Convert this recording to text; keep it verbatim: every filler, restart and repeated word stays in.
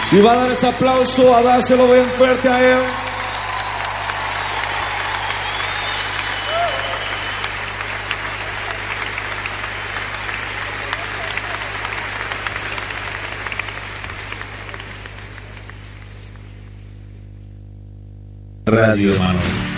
Si va a dar ese aplauso, a dárselo bien fuerte a él. Radio Emanuel.